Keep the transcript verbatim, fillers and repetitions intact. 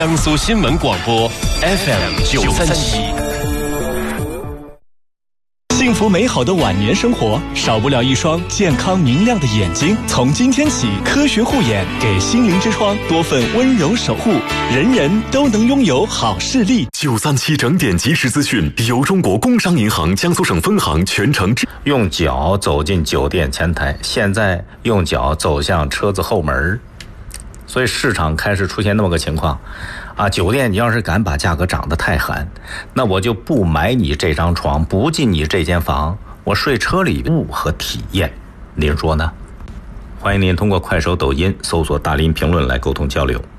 江苏新闻广播 F M 九三七。 幸福美好的晚年生活，少不了一双健康明亮的眼睛。从今天起，科学护眼给心灵之窗多份温柔守护，人人都能拥有好视力。 九三七整点即时资讯由中国工商银行江苏省分行全程支。 用脚走进酒店前台，现在用脚走向车子后门，所以市场开始出现那么个情况啊，酒店你要是敢把价格涨得太狠，那我就不买你这张床，不进你这间房，我睡车里物和体验，您说呢？欢迎您通过快手、抖音搜索大林评论来沟通交流。